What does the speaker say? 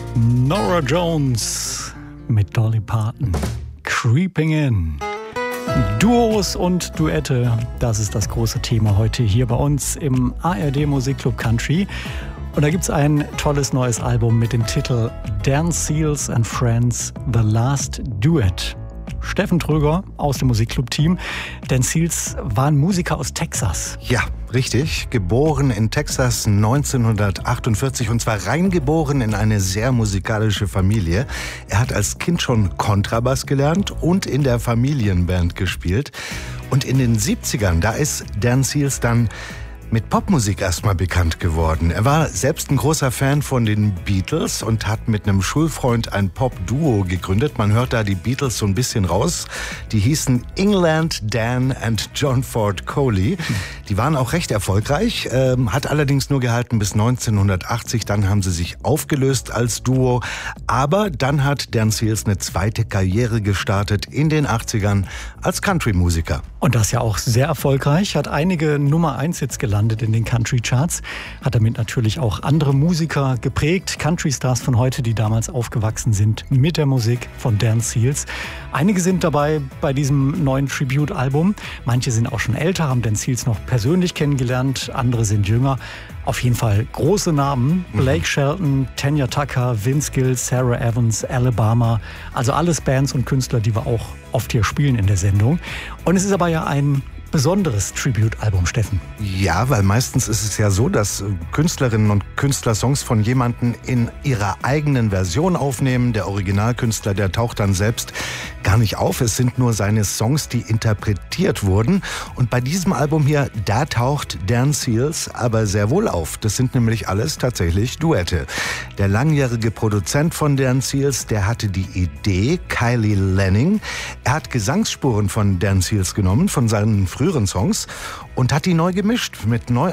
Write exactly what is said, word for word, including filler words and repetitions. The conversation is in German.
Norah Jones mit Dolly Parton. Creeping In. Duos und Duette, das ist das große Thema heute hier bei uns im A R D Musikclub Country. Und da gibt es ein tolles neues Album mit dem Titel Dan Seals and Friends, The Last Duet. Steffen Tröger aus dem Musikclub-Team. Dan Seals war ein Musiker aus Texas. Ja, richtig. Geboren in Texas neunzehnhundertachtundvierzig und zwar reingeboren in eine sehr musikalische Familie. Er hat als Kind schon Kontrabass gelernt und in der Familienband gespielt. Und in den siebzigern, da ist Dan Seals dann mit Popmusik erstmal bekannt geworden. Er war selbst ein großer Fan von den Beatles und hat mit einem Schulfreund ein Pop-Duo gegründet. Man hört da die Beatles so ein bisschen raus. Die hießen England Dan and John Ford Coley. Die waren auch recht erfolgreich, ähm, hat allerdings nur gehalten bis neunzehnhundertachtzig. Dann haben sie sich aufgelöst als Duo. Aber dann hat Dan Seals eine zweite Karriere gestartet in den achtzigern als Country-Musiker. Und das ja auch sehr erfolgreich, hat einige Nummer eins Hits gelandet in den Country-Charts, hat damit natürlich auch andere Musiker geprägt, Country-Stars von heute, die damals aufgewachsen sind mit der Musik von Dan Seals. Einige sind dabei bei diesem neuen Tribute-Album, manche sind auch schon älter, haben Dan Seals noch persönlich kennengelernt, andere sind jünger. Auf jeden Fall große Namen, Blake Shelton, Tanya Tucker, Vince Gill, Sarah Evans, Alabama, also alles Bands und Künstler, die wir auch oft hier spielen in der Sendung. Und es ist aber ja ein besonderes Tribute-Album, Steffen. Ja, weil meistens ist es ja so, dass Künstlerinnen und Künstler Songs von jemandem in ihrer eigenen Version aufnehmen. Der Originalkünstler, der taucht dann selbst gar nicht auf. Es sind nur seine Songs, die interpretiert wurden. Und bei diesem Album hier, da taucht Dan Seals aber sehr wohl auf. Das sind nämlich alles tatsächlich Duette. Der langjährige Produzent von Dan Seals, der hatte die Idee, Kylie Lanning. Er hat Gesangsspuren von Dan Seals genommen, von seinen früheren Songs, und hat die neu gemischt mit neu